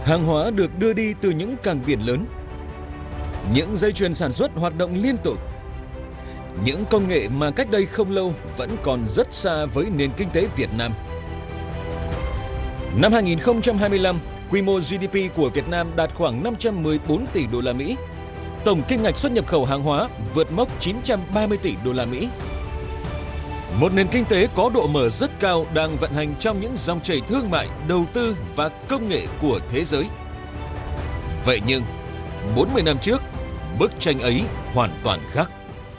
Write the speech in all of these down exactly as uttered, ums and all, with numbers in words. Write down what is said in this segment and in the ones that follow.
Hàng hóa được đưa đi từ những cảng biển lớn. Những dây chuyền sản xuất hoạt động liên tục. Những công nghệ mà cách đây không lâu vẫn còn rất xa với nền kinh tế Việt Nam. Năm hai nghìn không trăm hai mươi lăm, quy mô giê đê pê của Việt Nam đạt khoảng năm trăm mười bốn tỷ đô la Mỹ. Tổng kim ngạch xuất nhập khẩu hàng hóa vượt mốc chín trăm ba mươi tỷ đô la Mỹ. Một nền kinh tế có độ mở rất cao đang vận hành trong những dòng chảy thương mại, đầu tư và công nghệ của thế giới. Vậy nhưng, bốn mươi năm trước, bức tranh ấy hoàn toàn khác.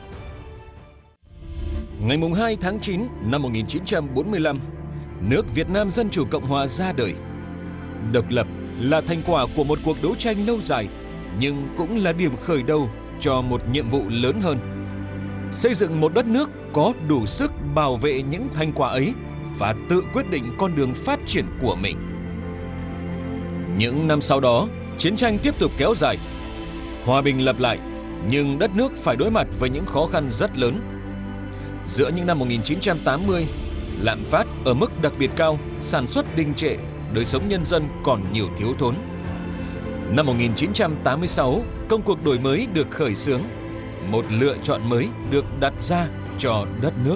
Ngày hai tháng chín năm một nghìn chín trăm bốn mươi lăm, nước Việt Nam Dân Chủ Cộng Hòa ra đời. Độc lập là thành quả của một cuộc đấu tranh lâu dài, nhưng cũng là điểm khởi đầu cho một nhiệm vụ lớn hơn. Xây dựng một đất nước có đủ sức bảo vệ những thành quả ấy và tự quyết định con đường phát triển của mình. Những năm sau đó, chiến tranh tiếp tục kéo dài. Hòa bình lập lại, nhưng đất nước phải đối mặt với những khó khăn rất lớn. Giữa những năm một nghìn chín trăm tám mươi, lạm phát ở mức đặc biệt cao, sản xuất đình trệ, đời sống nhân dân còn nhiều thiếu thốn. Năm một nghìn chín trăm tám mươi sáu, công cuộc đổi mới được khởi xướng. Một lựa chọn mới được đặt ra cho đất nước.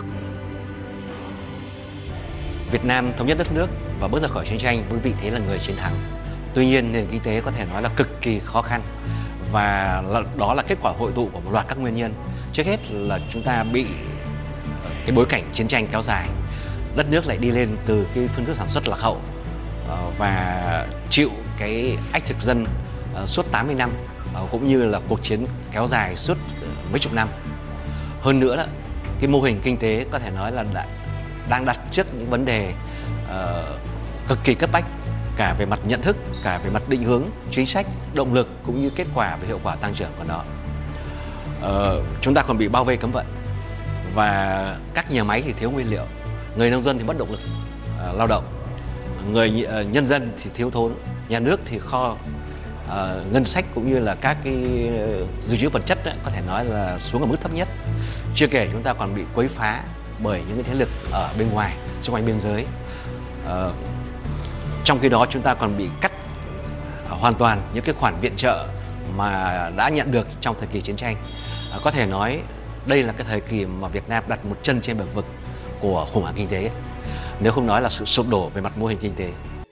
Việt Nam thống nhất đất nước và bước ra khỏi chiến tranh với vị thế là người chiến thắng. Tuy nhiên, nền kinh tế có thể nói là cực kỳ khó khăn. Và đó là kết quả hội tụ của một loạt các nguyên nhân. Trước hết là chúng ta bị cái bối cảnh chiến tranh kéo dài. Đất nước lại đi lên từ cái phương thức sản xuất lạc hậu và chịu cái ách thực dân suốt tám mươi năm, cũng như là cuộc chiến kéo dài suốt mấy chục năm. Hơn nữa là cái mô hình kinh tế có thể nói là đã, đang đặt trước những vấn đề uh, cực kỳ cấp bách, cả về mặt nhận thức, cả về mặt định hướng, chính sách, động lực cũng như kết quả và hiệu quả tăng trưởng của nó. Uh, chúng ta còn bị bao vây cấm vận và các nhà máy thì thiếu nguyên liệu, người nông dân thì mất động lực uh, lao động, người uh, nhân dân thì thiếu thốn, nhà nước thì kho uh, ngân sách cũng như là các cái uh, dự trữ vật chất ấy, có thể nói là xuống ở mức thấp nhất. Chưa kể chúng ta còn bị quấy phá bởi những cái thế lực ở bên ngoài, xung quanh biên giới. Uh, trong khi đó chúng ta còn bị cắt uh, hoàn toàn những cái khoản viện trợ mà đã nhận được trong thời kỳ chiến tranh. Uh, có thể nói đây là cái thời kỳ mà Việt Nam đặt một chân trên bờ vực của khủng hoảng kinh tế, nếu không nói là sự sụp đổ về mặt mô hình kinh tế.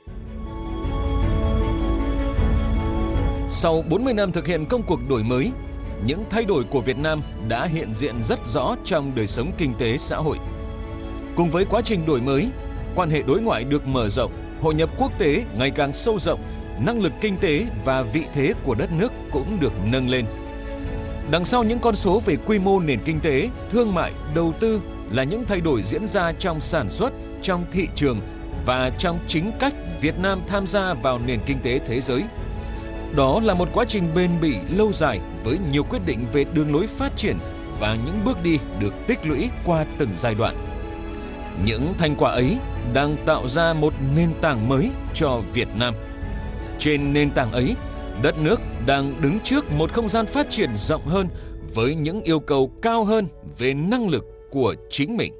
Sau bốn mươi năm thực hiện công cuộc đổi mới, những thay đổi của Việt Nam đã hiện diện rất rõ trong đời sống kinh tế xã hội. Cùng với quá trình đổi mới, quan hệ đối ngoại được mở rộng, hội nhập quốc tế ngày càng sâu rộng, năng lực kinh tế và vị thế của đất nước cũng được nâng lên. Đằng sau những con số về quy mô nền kinh tế, thương mại, đầu tư là những thay đổi diễn ra trong sản xuất, trong thị trường và trong chính cách Việt Nam tham gia vào nền kinh tế thế giới. Đó là một quá trình bền bỉ lâu dài với nhiều quyết định về đường lối phát triển và những bước đi được tích lũy qua từng giai đoạn. Những thành quả ấy đang tạo ra một nền tảng mới cho Việt Nam. Trên nền tảng ấy, đất nước đang đứng trước một không gian phát triển rộng hơn với những yêu cầu cao hơn về năng lực của chính mình.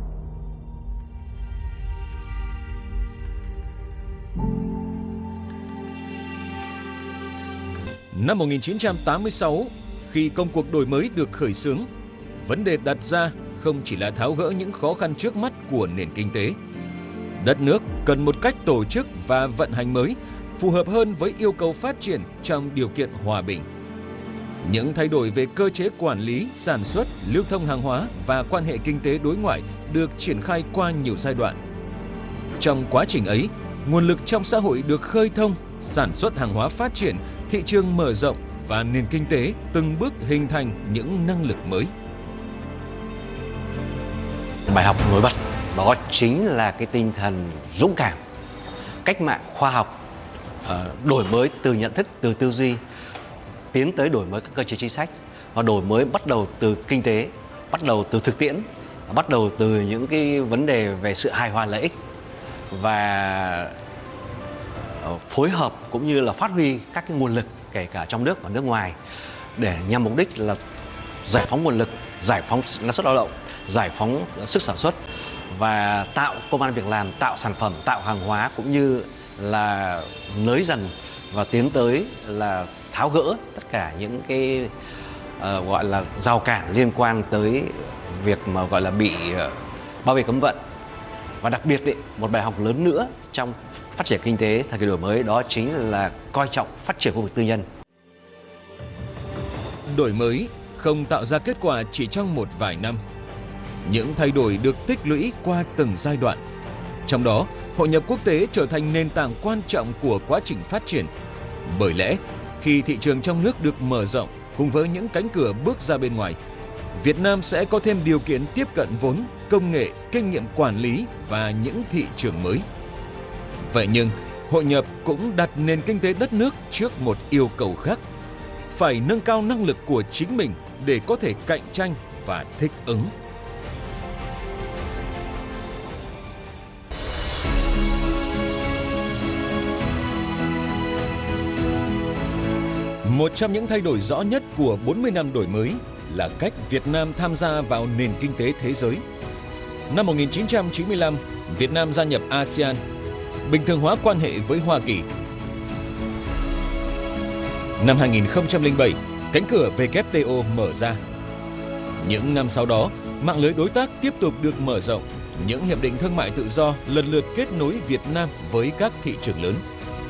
Năm một nghìn chín trăm tám mươi sáu, khi công cuộc đổi mới được khởi xướng, vấn đề đặt ra không chỉ là tháo gỡ những khó khăn trước mắt của nền kinh tế. Đất nước cần một cách tổ chức và vận hành mới, phù hợp hơn với yêu cầu phát triển trong điều kiện hòa bình. Những thay đổi về cơ chế quản lý, sản xuất, lưu thông hàng hóa và quan hệ kinh tế đối ngoại được triển khai qua nhiều giai đoạn. Trong quá trình ấy, nguồn lực trong xã hội được khơi thông, sản xuất hàng hóa phát triển, thị trường mở rộng và nền kinh tế từng bước hình thành những năng lực mới. Bài học nổi bật đó chính là cái tinh thần dũng cảm, cách mạng khoa học, đổi mới từ nhận thức, từ tư duy, tiến tới đổi mới các cơ chế chính sách, và đổi mới bắt đầu từ kinh tế, bắt đầu từ thực tiễn, bắt đầu từ những cái vấn đề về sự hài hòa lợi ích và phối hợp cũng như là phát huy các cái nguồn lực kể cả trong nước và nước ngoài để nhằm mục đích là giải phóng nguồn lực, giải phóng năng suất lao động, giải phóng sức sản xuất và tạo công ăn việc làm, tạo sản phẩm, tạo hàng hóa cũng như là nới dần và tiến tới là tháo gỡ tất cả những cái uh, gọi là rào cản liên quan tới việc mà gọi là bị uh, bao vây cấm vận. Và đặc biệt ấy, một bài học lớn nữa trong phát triển kinh tế thời kỳ đổi mới đó chính là coi trọng phát triển khu vực tư nhân. Đổi mới không tạo ra kết quả chỉ trong một vài năm. Những thay đổi được tích lũy qua từng giai đoạn. Trong đó, hội nhập quốc tế trở thành nền tảng quan trọng của quá trình phát triển. Bởi lẽ, khi thị trường trong nước được mở rộng cùng với những cánh cửa bước ra bên ngoài, Việt Nam sẽ có thêm điều kiện tiếp cận vốn, công nghệ, kinh nghiệm quản lý và những thị trường mới. Vậy nhưng, hội nhập cũng đặt nền kinh tế đất nước trước một yêu cầu khác. Phải nâng cao năng lực của chính mình để có thể cạnh tranh và thích ứng. Một trong những thay đổi rõ nhất của bốn mươi năm đổi mới là cách Việt Nam tham gia vào nền kinh tế thế giới. Năm một nghìn chín trăm chín mươi lăm, Việt Nam gia nhập a sê an, bình thường hóa quan hệ với Hoa Kỳ. Năm hai nghìn không trăm lẻ bảy, cánh cửa vê kép tê o mở ra. Những năm sau đó, mạng lưới đối tác tiếp tục được mở rộng, những hiệp định thương mại tự do lần lượt kết nối Việt Nam với các thị trường lớn.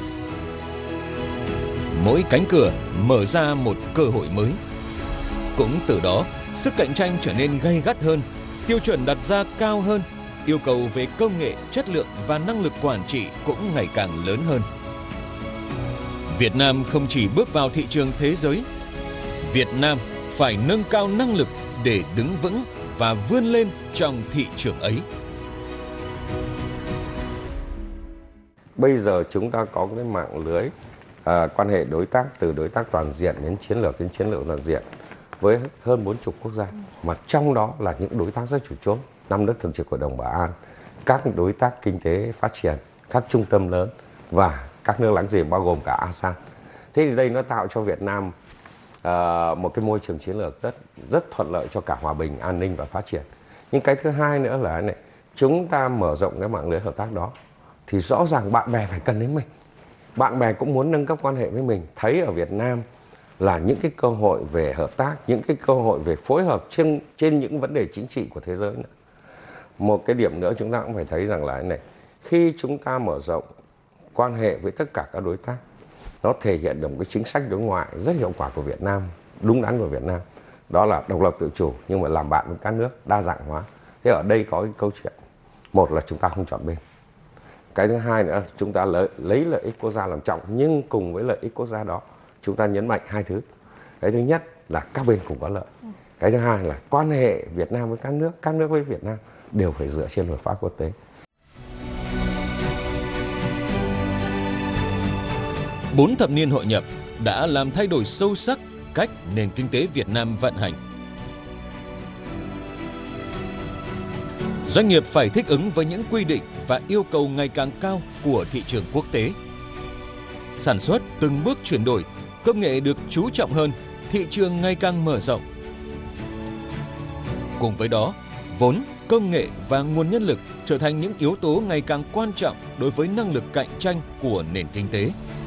Mỗi cánh cửa mở ra một cơ hội mới. Cũng từ đó, sức cạnh tranh trở nên gay gắt hơn, tiêu chuẩn đặt ra cao hơn, yêu cầu về công nghệ, chất lượng và năng lực quản trị cũng ngày càng lớn hơn. Việt Nam không chỉ bước vào thị trường thế giới, Việt Nam phải nâng cao năng lực để đứng vững và vươn lên trong thị trường ấy. Bây giờ chúng ta có cái mạng lưới à, quan hệ đối tác từ đối tác toàn diện đến chiến lược đến chiến lược toàn diện với hơn bốn mươi quốc gia, mà trong đó là những đối tác rất chủ chốt, năm nước thường trực Hội đồng Bảo an, các đối tác kinh tế phát triển, các trung tâm lớn và các nước láng giềng bao gồm cả a sê an. Thế thì đây nó tạo cho Việt Nam uh, một cái môi trường chiến lược rất rất thuận lợi cho cả hòa bình, an ninh và phát triển. Nhưng cái thứ hai nữa là này, chúng ta mở rộng cái mạng lưới hợp tác đó thì rõ ràng bạn bè phải cần đến mình. Bạn bè cũng muốn nâng cấp quan hệ với mình, thấy ở Việt Nam là những cái cơ hội về hợp tác, những cái cơ hội về phối hợp trên trên những vấn đề chính trị của thế giới nữa. Một cái điểm nữa chúng ta cũng phải thấy rằng là này, khi chúng ta mở rộng quan hệ với tất cả các đối tác, nó thể hiện được một cái chính sách đối ngoại rất hiệu quả của Việt Nam, đúng đắn của Việt Nam. Đó là độc lập tự chủ nhưng mà làm bạn với các nước, đa dạng hóa. Thế ở đây có cái câu chuyện, một là chúng ta không chọn bên. Cái thứ hai nữa, chúng ta lấy, lấy lợi ích quốc gia làm trọng, nhưng cùng với lợi ích quốc gia đó, chúng ta nhấn mạnh hai thứ. Cái thứ nhất là các bên cùng có lợi. Cái thứ hai là quan hệ Việt Nam với các nước, các nước với Việt Nam đều phải dựa trên luật pháp quốc tế. Bốn thập niên hội nhập đã làm thay đổi sâu sắc cách nền kinh tế Việt Nam vận hành. Doanh nghiệp phải thích ứng với những quy định và yêu cầu ngày càng cao của thị trường quốc tế. Sản xuất từng bước chuyển đổi, công nghệ được chú trọng hơn, thị trường ngày càng mở rộng. Cùng với đó, vốn, công nghệ và nguồn nhân lực trở thành những yếu tố ngày càng quan trọng đối với năng lực cạnh tranh của nền kinh tế.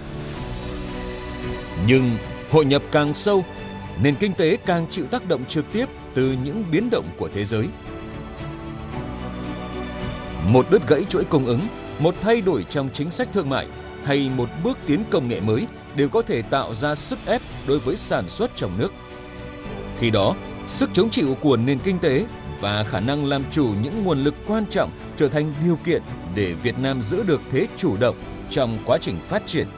Nhưng hội nhập càng sâu, nền kinh tế càng chịu tác động trực tiếp từ những biến động của thế giới. Một đứt gãy chuỗi cung ứng, một thay đổi trong chính sách thương mại hay một bước tiến công nghệ mới đều có thể tạo ra sức ép đối với sản xuất trong nước. Khi đó, sức chống chịu của nền kinh tế và khả năng làm chủ những nguồn lực quan trọng trở thành điều kiện để Việt Nam giữ được thế chủ động trong quá trình phát triển.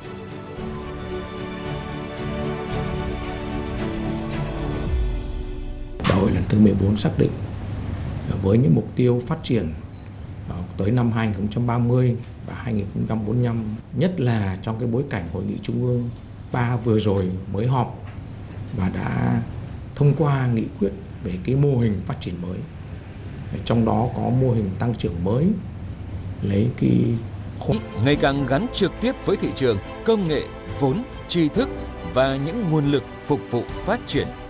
Đại hội lần thứ mười bốn xác định với những mục tiêu phát triển tới năm hai nghìn không trăm ba mươi và hai nghìn không trăm bốn mươi lăm, nhất là trong cái bối cảnh Hội nghị Trung ương ba vừa rồi mới họp và đã thông qua nghị quyết về cái mô hình phát triển mới. Trong đó có mô hình tăng trưởng mới, lấy cái khối ngày càng gắn trực tiếp với thị trường, công nghệ, vốn, tri thức và những nguồn lực phục vụ phát triển.